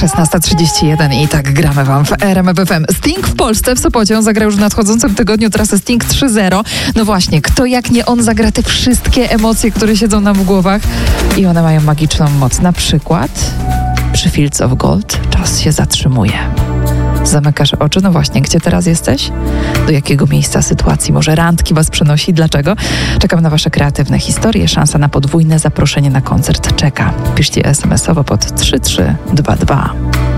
16:31 i tak gramy wam w RMF FM. Sting w Polsce, w Sopocie, zagra już w nadchodzącym tygodniu trasę Sting 3.0. No właśnie, kto jak nie on zagra te wszystkie emocje, które siedzą nam w głowach i one mają magiczną moc. Na przykład przy Fields of Gold czas się zatrzymuje. Zamykasz oczy, no właśnie, gdzie teraz jesteś? Do jakiego miejsca, sytuacji, może randki was przenosi? Dlaczego? Czekam na wasze kreatywne historie. Szansa na podwójne zaproszenie na koncert czeka. Piszcie SMS-owo pod 3322.